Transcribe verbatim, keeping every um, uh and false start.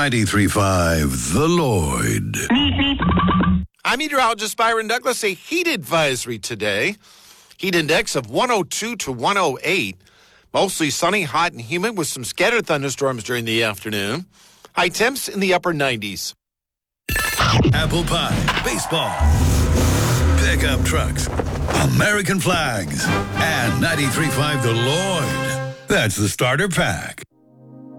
ninety-three point five, The Lloyd. I'm meteorologist Byron Douglas. A heat advisory today. Heat index of one oh two to one oh eight. Mostly sunny, hot, and humid with some scattered thunderstorms during the afternoon. High temps in the upper nineties. Apple pie, baseball, pickup trucks, American flags, and ninety-three point five, The Lloyd. That's the starter pack.